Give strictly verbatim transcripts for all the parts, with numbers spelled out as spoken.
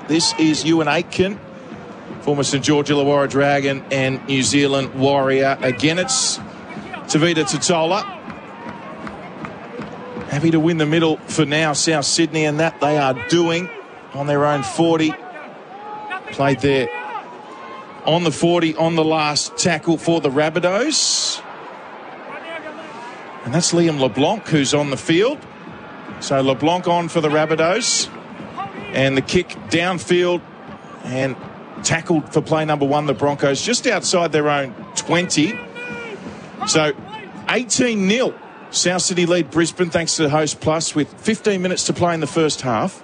This is Ewan Aitken, former St George Illawarra Dragon and New Zealand Warrior. Again, it's Tavita Totola. Happy to win the middle for now, South Sydney, and that they are doing on their own forty. Played there on the forty on the last tackle for the Rabbitohs. And that's Liam LeBlanc who's on the field. So LeBlanc on for the Rabbitohs. And the kick downfield and tackled for play number one, the Broncos, just outside their own twenty. So eighteen nil. South Sydney lead Brisbane thanks to Host Plus with fifteen minutes to play in the first half.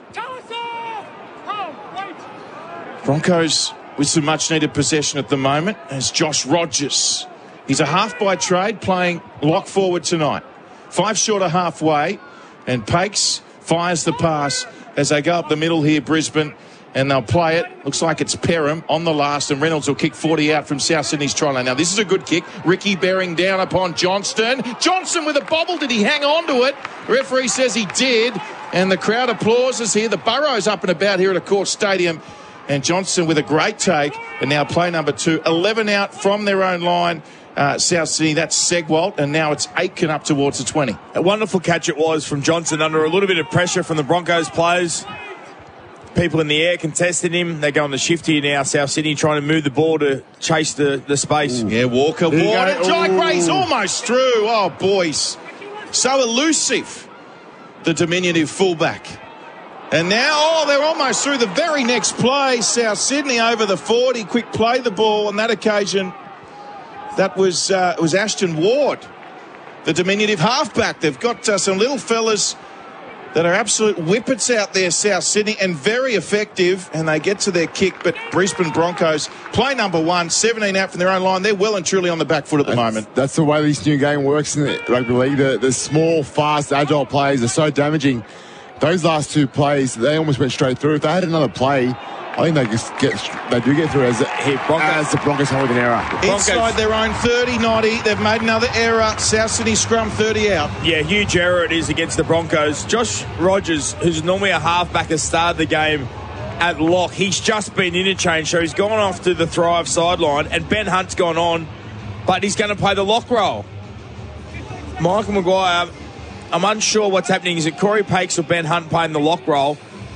Broncos with some much-needed possession at the moment as Josh Rogers. He's a half by trade, playing lock forward tonight. Five short of halfway, and Pakes fires the pass as they go up the middle here, Brisbane, and they'll play it. Looks like it's Perham on the last, and Reynolds will kick forty out from South Sydney's try line. Now, this is a good kick. Ricky bearing down upon Johnston. Johnson with a bobble. Did he hang on to it? The referee says he did, and the crowd applauses here. The Burrows up and about here at Accor Stadium, and Johnson with a great take, and now play number two. eleven out from their own line. Uh, South Sydney, that's Segwalt, and now it's Aitken up towards the twenty. A wonderful catch it was from Johnson under a little bit of pressure from the Broncos players. People in the air contesting him. They go on the shift here now, South Sydney, trying to move the ball to chase the, the space. Ooh. Yeah, Walker, Walker. Jai Gray's almost through. Oh, boys. So elusive, the diminutive fullback. And now, oh, they're almost through the very next play. South Sydney over the forty. Quick play the ball on that occasion. That was uh, it was Ashton Ward, the diminutive halfback. They've got uh, some little fellas that are absolute whippets out there, South Sydney, and very effective, and they get to their kick. But Brisbane Broncos, play number one, seventeen out from their own line. They're well and truly on the back foot at the that's, moment. That's the way this new game works in the rugby league. The, the small, fast, agile players are so damaging. Those last two plays, they almost went straight through. If they had another play, I think they just get they do get through as, Here, Broncos, as the Broncos come with an error. Broncos, inside their own thirty, ninety. They've made another error. South Sydney scrum thirty out. Yeah, huge error it is against the Broncos. Josh Rogers, who's normally a halfback, has started the game at lock. He's just been interchanged, so he's gone off to the Thrive sideline, and Ben Hunt's gone on, but he's going to play the lock role. Michael Maguire, I'm unsure what's happening. Is it Corey Pakes or Ben Hunt playing the lock role?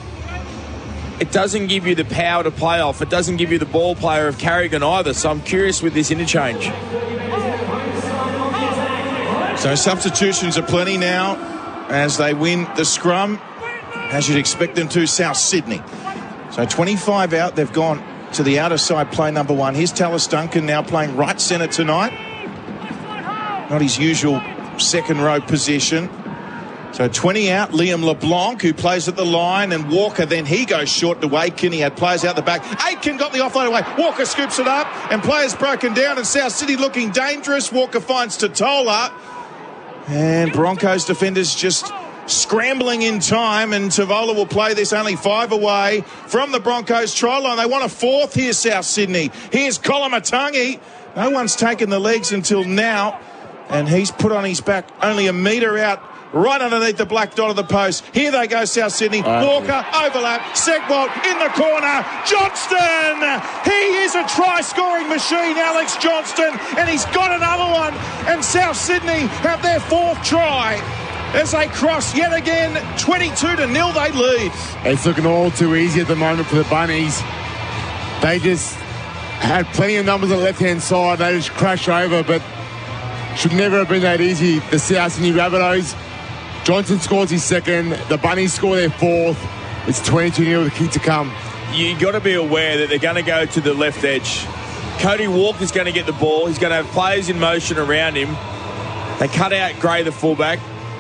It doesn't give you the power to play off. It doesn't give you the ball player of Carrigan either. So I'm curious with this interchange. So substitutions are plenty now as they win the scrum, as you'd expect them to, South Sydney. So twenty-five out. They've gone to the outer side, play number one. Here's Tallis Duncan now playing right centre tonight. Not his usual second row position. So twenty out, Liam LeBlanc, who plays at the line, and Walker, then he goes short to Aitken. He had players out the back. Aitken got the offload away. Walker scoops it up, and players broken down, and South City looking dangerous. Walker finds Totola, and Broncos defenders just scrambling in time, and Tavola will play this only five away from the Broncos try line. They want a fourth here, South Sydney. Here's Kolomatangi. No one's taken the legs until now, and he's put on his back only a metre out, right underneath the black dot of the post. Here they go, South Sydney. Uh, Walker, overlap. Segwalt in the corner. Johnston! He is a try-scoring machine, Alex Johnston, and he's got another one. And South Sydney have their fourth try as they cross yet again. twenty-two to nil they lead. It's looking all too easy at the moment for the Bunnies. They just had plenty of numbers on the left-hand side. They just crash over, but should never have been that easy. The South Sydney Rabbitohs, Johnson scores his second. The Bunnies score their fourth. It's twenty-two nil with the kick to come. You got to be aware that they're going to go to the left edge. Cody Walker's going to get the ball. He's going to have players in motion around him. They cut out Gray, the fullback.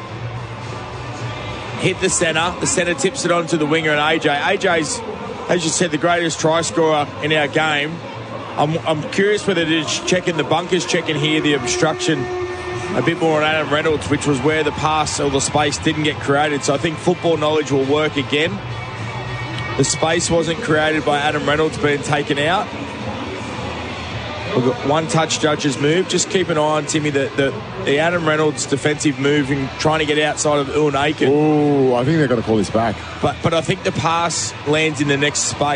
Hit the centre. The centre tips it on to the winger and A J. A J's, as you said, the greatest try scorer in our game. I'm, I'm curious whether they're checking the bunkers, checking here the obstruction a bit more on Adam Reynolds, which was where the pass or the space didn't get created. So I think football knowledge will work again. The space wasn't created by Adam Reynolds being taken out. We've got one touch judge's move. Just keep an eye on, Timmy, the, the, the Adam Reynolds defensive move and trying to get outside of Ewan Aitken. Oh, I think they're going to call this back. But, but I think the pass lands in the next space.